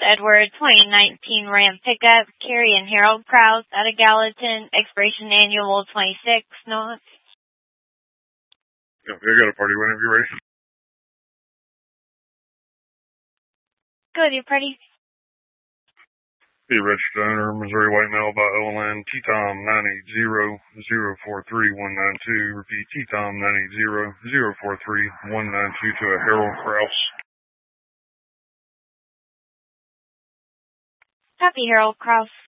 Edward 2019 Ram pickup, carrying Harold Krause out of Gallatin, expiration annual 26, knots. Yep, I got a party whenever you're ready. Good, you're ready? Be registered owner, Missouri White Male by OLN, T-Tom 980-043-192. Repeat, T-Tom 980-043-192 to a Harold Krause. Copy, Harold Krause.